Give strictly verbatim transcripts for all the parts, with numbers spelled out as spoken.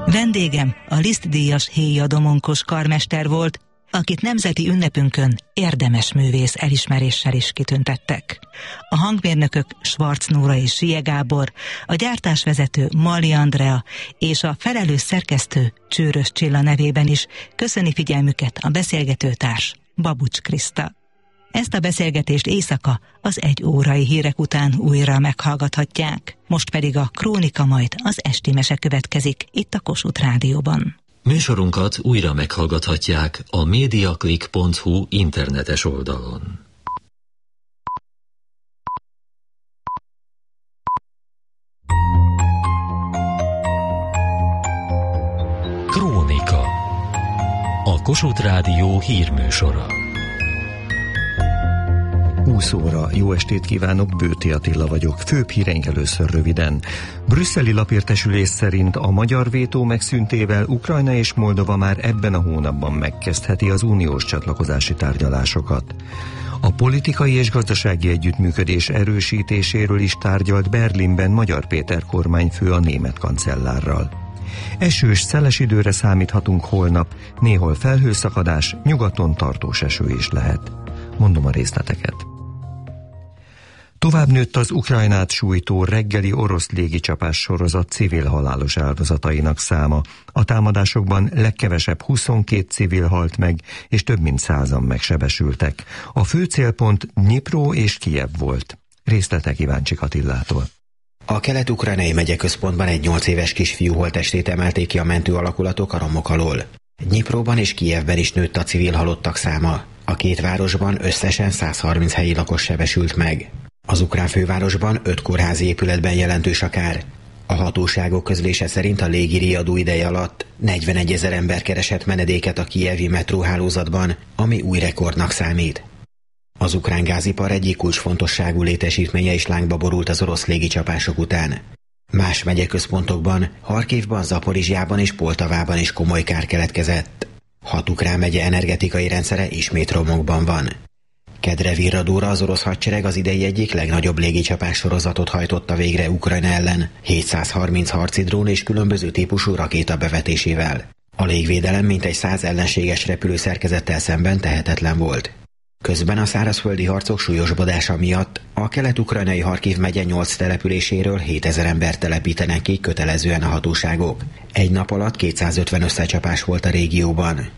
Vendégem a Liszt-díjas Héja Domonkos karmester volt, akit nemzeti ünnepünkön érdemes művész elismeréssel is kitüntettek. A hangmérnökök Schwarz Nóra és Sie Gábor, a gyártásvezető Mali Andrea és a felelős szerkesztő Csőrös Csilla nevében is köszöni figyelmüket a beszélgetőtárs Babucs Kriszta. Ezt a beszélgetést éjszaka az egy órai hírek után újra meghallgathatják. Most pedig a krónika, majd az esti mese következik itt a Kossuth Rádióban. Műsorunkat újra meghallgathatják a mediaclick pont hu internetes oldalon. Krónika. A Kossuth Rádió hírműsora. húsz óra, jó estét kívánok, Bőti Attila vagyok. Főbb híreink először röviden. Brüsszeli lapértesülés szerint a magyar vétó megszüntével Ukrajna és Moldova már ebben a hónapban megkezdheti az uniós csatlakozási tárgyalásokat. A politikai és gazdasági együttműködés erősítéséről is tárgyalt Berlinben Magyar Péter kormányfő a német kancellárral. Esős, szeles időre számíthatunk holnap, néhol felhőszakadás, nyugaton tartós eső is lehet. Mondom a részleteket. Tovább nőtt az Ukrajnát sújtó reggeli orosz légicsapás sorozat civil halálos áldozatainak száma. A támadásokban legkevesebb huszonkét civil halt meg, és több mint százan megsebesültek. A fő célpont Dnyipró és Kijev volt. Részletek Iváncsik Attilától. A kelet-ukrajnai megyeközpontban egy nyolc éves kisfiú holttestét emelték ki a mentő alakulatok a romok alól. Dnyipróban és Kijevben is nőtt a civil halottak száma. A két városban összesen száz harminc helyi lakos sebesült meg. Az ukrán fővárosban öt kórházi épületben jelentős a kár. A hatóságok közlése szerint a légiriadó ideje alatt negyvenegyezer ember keresett menedéket a kijevi metróhálózatban, ami új rekordnak számít. Az ukrán gázipar egyik kulcsfontosságú létesítménye is lángba borult az orosz légicsapások után. Más megyeközpontokban, Harkivban, Zaporizsjában és Poltavában is komoly kár keletkezett. Hat ukrán megye energetikai rendszere ismét romokban van. Kedre virradóra az orosz hadsereg az idei egyik legnagyobb légicsapás sorozatot hajtotta végre Ukrajna ellen, hétszázharminc harci drón és különböző típusú rakéta bevetésével. A légvédelem mintegy száz ellenséges repülőszerkezettel szemben tehetetlen volt. Közben a szárazföldi harcok súlyosbodása miatt a kelet-ukrajnai Harkiv megye nyolc településéről hétezer embert telepítenek ki kötelezően a hatóságok. Egy nap alatt kétszázötven összecsapás volt a régióban.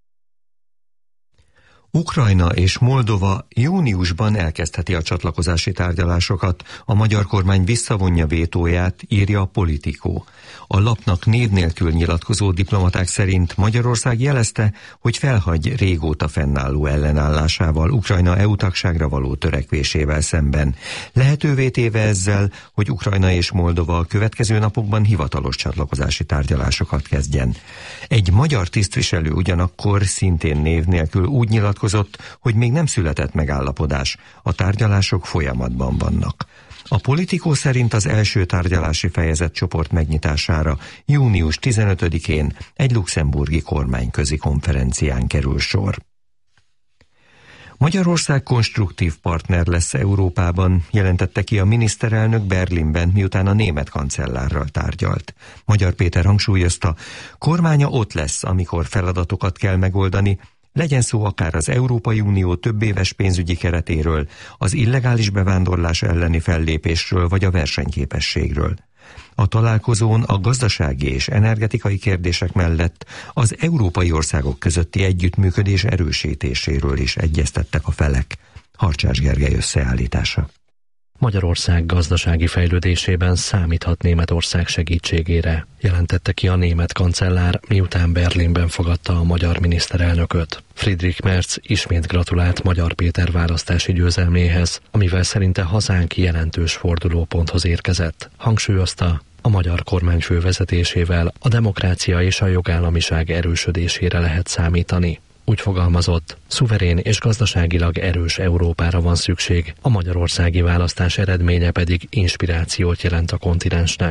Ukrajna és Moldova júniusban elkezdheti a csatlakozási tárgyalásokat, a magyar kormány visszavonja vétóját, írja a Politico. A lapnak név nélkül nyilatkozó diplomaták szerint Magyarország jelezte, hogy felhagy régóta fennálló ellenállásával Ukrajna é u-tagságra való törekvésével szemben. Lehetővé téve ezzel, hogy Ukrajna és Moldova a következő napokban hivatalos csatlakozási tárgyalásokat kezdjen. Egy magyar tisztviselő ugyanakkor szintén név nélkül úgy nyilatkozott, hogy még nem született megállapodás, a tárgyalások folyamatban vannak. A Politico szerint az első tárgyalási fejezet csoport megnyitására június tizenötödikén egy luxemburgi kormányközi konferencián kerül sor. Magyarország konstruktív partner lesz Európában, jelentette ki a miniszterelnök Berlinben, miután a német kancellárral tárgyalt. Magyar Péter hangsúlyozta, kormánya ott lesz, amikor feladatokat kell megoldani, legyen szó akár az Európai Unió többéves pénzügyi keretéről, az illegális bevándorlás elleni fellépésről vagy a versenyképességről. A találkozón a gazdasági és energetikai kérdések mellett az európai országok közötti együttműködés erősítéséről is egyeztettek a felek. Harcsász Gergely összeállítása. Magyarország gazdasági fejlődésében számíthat Németország segítségére, jelentette ki a német kancellár, miután Berlinben fogadta a magyar miniszterelnököt. Friedrich Merz ismét gratulált Magyar Péter választási győzelméhez, amivel szerinte hazánk jelentős fordulóponthoz érkezett. Hangsúlyozta, a magyar kormányfő vezetésével a demokrácia és a jogállamiság erősödésére lehet számítani. Úgy fogalmazott, szuverén és gazdaságilag erős Európára van szükség, a magyarországi választás eredménye pedig inspirációt jelent a kontinensnek.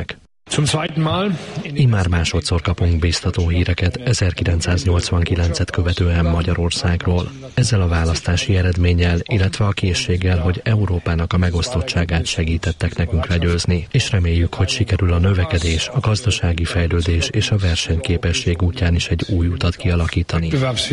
Immár másodszor kapunk biztató híreket ezerkilencszáznyolcvankilencet követően Magyarországról. Ezzel a választási eredménnyel, illetve a készséggel, hogy Európának a megosztottságát segítettek nekünk legyőzni, és reméljük, hogy sikerül a növekedés, a gazdasági fejlődés és a versenyképesség útján is egy új utat kialakítani.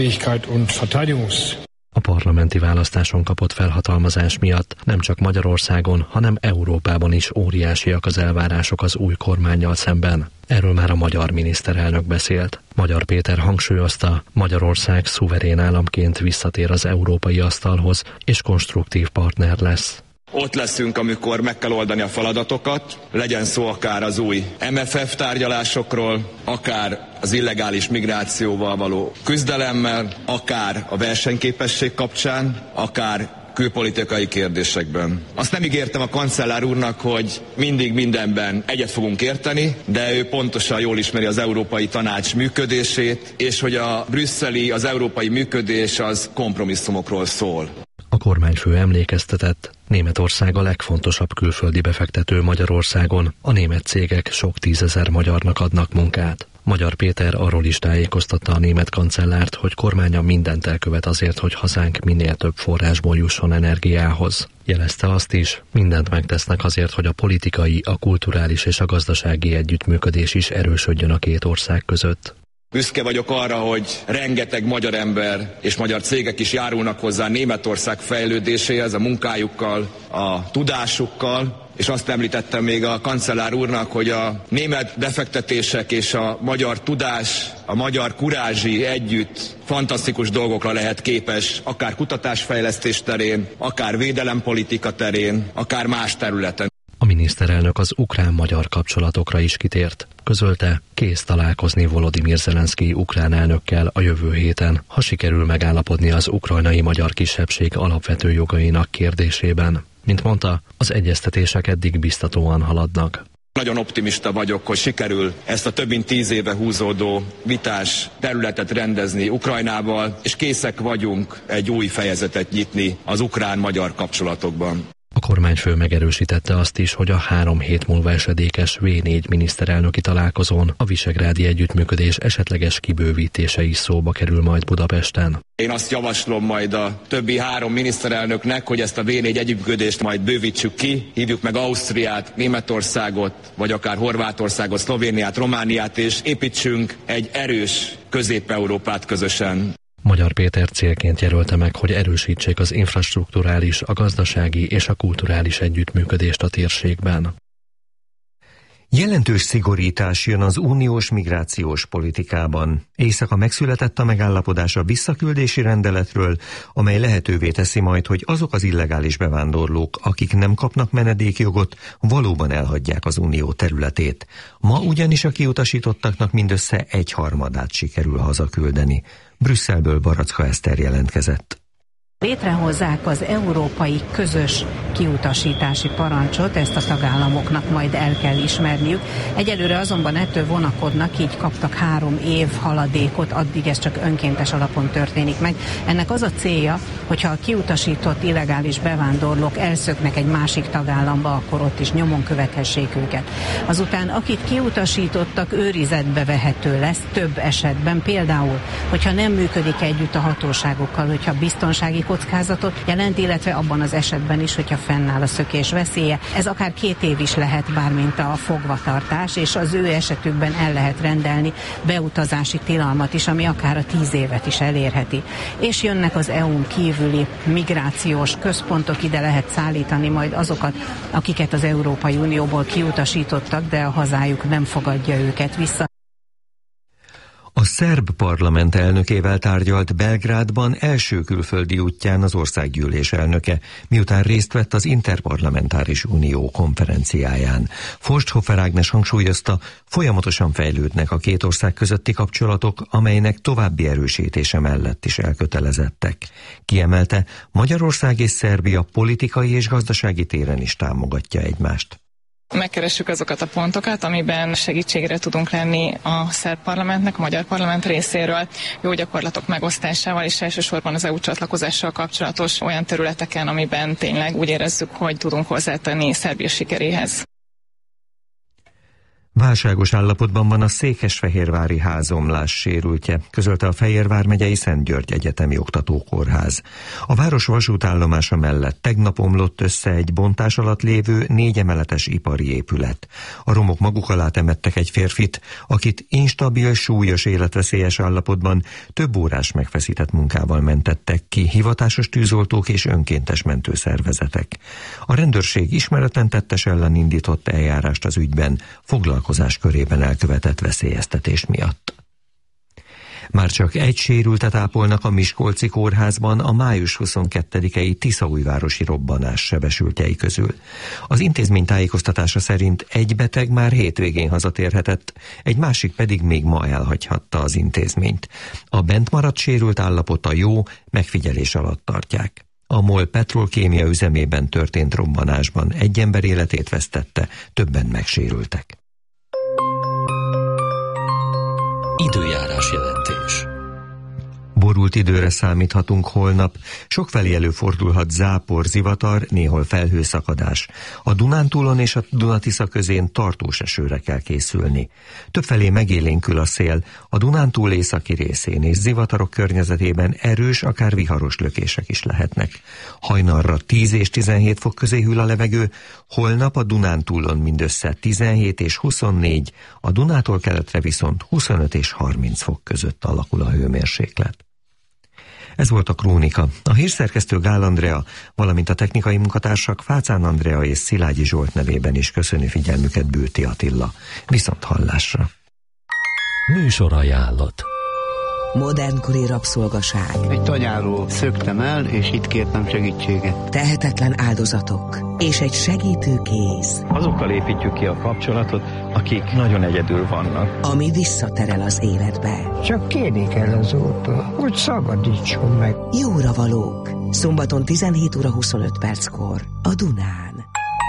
A parlamenti választáson kapott felhatalmazás miatt nem csak Magyarországon, hanem Európában is óriásiak az elvárások az új kormánnyal szemben. Erről már a magyar miniszterelnök beszélt. Magyar Péter hangsúlyozta, Magyarország szuverén államként visszatér az európai asztalhoz, és konstruktív partner lesz. Ott leszünk, amikor meg kell oldani a feladatokat, legyen szó akár az új em ef ef tárgyalásokról, akár az illegális migrációval való küzdelemmel, akár a versenyképesség kapcsán, akár külpolitikai kérdésekben. Azt nem ígértem a kancellár úrnak, hogy mindig mindenben egyet fogunk érteni, de ő pontosan jól ismeri az Európai Tanács működését, és hogy a brüsszeli, az európai működés az kompromisszumokról szól. A kormányfő emlékeztetett, Németország a legfontosabb külföldi befektető Magyarországon, a német cégek sok tízezer magyarnak adnak munkát. Magyar Péter arról is tájékoztatta a német kancellárt, hogy kormánya mindent elkövet azért, hogy hazánk minél több forrásból jusson energiához. Jelezte azt is, mindent megtesznek azért, hogy a politikai, a kulturális és a gazdasági együttműködés is erősödjön a két ország között. Büszke vagyok arra, hogy rengeteg magyar ember és magyar cégek is járulnak hozzá Németország fejlődéséhez a munkájukkal, a tudásukkal, és azt említettem még a kancellár úrnak, hogy a német befektetések és a magyar tudás, a magyar kurázsi együtt fantasztikus dolgokra lehet képes, akár kutatásfejlesztés terén, akár védelempolitika terén, akár más területen. A miniszterelnök az ukrán-magyar kapcsolatokra is kitért. Közölte, kész találkozni Volodymyr Zelenszkij ukrán elnökkel a jövő héten, ha sikerül megállapodni az ukrajnai magyar kisebbség alapvető jogainak kérdésében. Mint mondta, az egyeztetések eddig biztatóan haladnak. Nagyon optimista vagyok, hogy sikerül ezt a több mint tíz éve húzódó vitás területet rendezni Ukrajnával, és készek vagyunk egy új fejezetet nyitni az ukrán-magyar kapcsolatokban. A kormányfő megerősítette azt is, hogy a három hét múlva esedékes vé négy miniszterelnöki találkozón a visegrádi együttműködés esetleges kibővítése is szóba kerül majd Budapesten. Én azt javaslom majd a többi három miniszterelnöknek, hogy ezt a vé négy együttműködést majd bővítsük ki, hívjuk meg Ausztriát, Németországot, vagy akár Horvátországot, Szlovéniát, Romániát, és építsünk egy erős Közép-Európát közösen. Magyar Péter célként jelölte meg, hogy erősítsék az infrastrukturális, a gazdasági és a kulturális együttműködést a térségben. Jelentős szigorítás jön az uniós migrációs politikában. Éjszaka megszületett a megállapodás a visszaküldési rendeletről, amely lehetővé teszi majd, hogy azok az illegális bevándorlók, akik nem kapnak menedékjogot, valóban elhagyják az unió területét. Ma ugyanis a kiutasítottaknak mindössze egy harmadát sikerül hazaküldeni. Brüsszelből Baracka Eszter jelentkezett. Létrehozzák az európai közös kiutasítási parancsot, ezt a tagállamoknak majd el kell ismerniük. Egyelőre azonban ettől vonakodnak, így kaptak három év haladékot, addig ez csak önkéntes alapon történik meg. Ennek az a célja, hogyha a kiutasított illegális bevándorlók elszöknek egy másik tagállamba, akkor ott is nyomon követhessék őket. Azután akit kiutasítottak, őrizetbe vehető lesz több esetben, például, hogyha nem működik együtt a hatóságokkal, hogyha biztonsági kockázatot jelent, illetve abban az esetben is, hogyha fennáll a szökés veszélye. Ez akár két év is lehet, bármint a fogvatartás, és az ő esetükben el lehet rendelni beutazási tilalmat is, ami akár a tíz évet is elérheti. És jönnek az é u-n kívüli migrációs központok, ide lehet szállítani majd azokat, akiket az Európai Unióból kiutasítottak, de a hazájuk nem fogadja őket vissza. A szerb parlament elnökével tárgyalt Belgrádban első külföldi útján az országgyűlés elnöke, miután részt vett az Interparlamentáris Unió konferenciáján. Forsthofer Ágnes hangsúlyozta, folyamatosan fejlődnek a két ország közötti kapcsolatok, amelynek további erősítése mellett is elkötelezettek. Kiemelte, Magyarország és Szerbia politikai és gazdasági téren is támogatja egymást. Megkeressük azokat a pontokat, amiben segítségre tudunk lenni a szerb parlamentnek, a magyar parlament részéről, jó gyakorlatok megosztásával, és elsősorban az é u csatlakozással kapcsolatos olyan területeken, amiben tényleg úgy érezzük, hogy tudunk hozzátenni Szerbia sikeréhez. Válságos állapotban van a székesfehérvári házomlás sérültje, közölte a Fejér vármegyei Szent György Egyetemi Oktatókórház. A város vasútállomása mellett tegnap omlott össze egy bontás alatt lévő négy emeletes ipari épület. A romok maguk alá temettek egy férfit, akit instabil, súlyos, életveszélyes állapotban több órás megfeszített munkával mentettek ki hivatásos tűzoltók és önkéntes mentőszervezetek. A rendőrség ismeretlen tettes ellen indított eljárást az ügyben, foglalkozás körében elkövetett veszélyeztetés miatt. Már csak egy sérültet ápolnak a Miskolci kórházban a május huszonkettedikei tiszaújvárosi robbanás sebesültjei közül. Az intézmény tájékoztatása szerint egy beteg már hétvégén hazatérhetett, egy másik pedig még ma elhagyhatta az intézményt. A bent maradt sérült állapota jó, megfigyelés alatt tartják. A MOL petrolkémia üzemében történt robbanásban egy ember életét vesztette, többen megsérültek. Időjárás jelentés. Borult időre számíthatunk holnap, sokfelé előfordulhat zápor, zivatar, néhol felhőszakadás. A Dunántúlon és a Duna-Tisza közén tartós esőre kell készülni. Többfelé megélénkül a szél, a Dunántúl északi részén és zivatarok környezetében erős, akár viharos lökések is lehetnek. Hajnalra tíz és tizenhét fok közé hűl a levegő, holnap a Dunántúlon mindössze tizenhét és huszonnégy, a Dunától keletre viszont huszonöt és harminc fok között alakul a hőmérséklet. Ez volt a Krónika. A hírszerkesztő Gál Andrea, valamint a technikai munkatársak Fácán Andrea és Szilágyi Zsolt nevében is köszöni figyelmüket Bőti Attila. Viszont hallásra. Műsorajánlat. Modernkori rabszolgaság. Egy tanyáról szöktem el, és itt kértem segítséget. Tehetetlen áldozatok és egy segítő kéz. Azokkal építjük ki a kapcsolatot, akik nagyon egyedül vannak. Ami visszaterel az életbe. Csak kérni kell az Úrtól, hogy szabadítson meg. Jóra valók. Szombaton tizenhét óra huszonöt perckor a Dunán.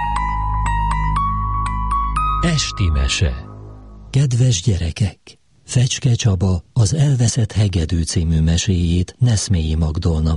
Esti mese. Kedves gyerekek! Fecske Csaba az Elveszett hegedű című meséjét Neszmélyi Magdolna